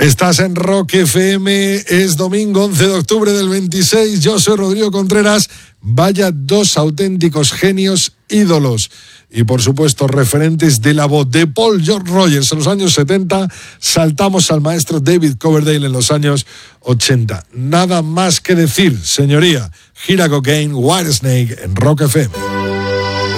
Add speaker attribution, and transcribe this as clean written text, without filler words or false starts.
Speaker 1: Estás en Rock FM, es domingo 11 de octubre del 26, yo soy Rodrigo Contreras. Vaya dos auténticos genios, ídolos y por supuesto referentes de la voz de Paul George Rogers en los años 70, saltamos al maestro David Coverdale en los años 80. Nada más que decir, señoría. Gira Cocaine, Whitesnake en Rock FM.